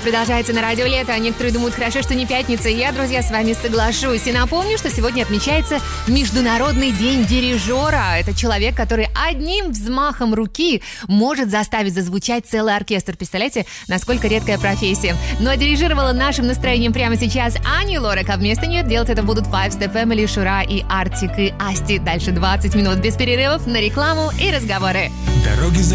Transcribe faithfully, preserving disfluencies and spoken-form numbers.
продолжается на Радио Лето. А некоторые думают, хорошо, что не пятница. И я, друзья, с вами соглашусь. И напомню, что сегодня отмечается Международный день дирижера. Это человек, который одним взмахом руки может заставить зазвучать целый оркестр. Представляете, насколько редкая профессия. Ну а дирижировала нашим настроением прямо сейчас Ани Лорак. А вместо нее делать это будут Five Step Family, Шура и Артик и Асти. Дальше двадцать минут без перерывов на рекламу и разговоры. Дороги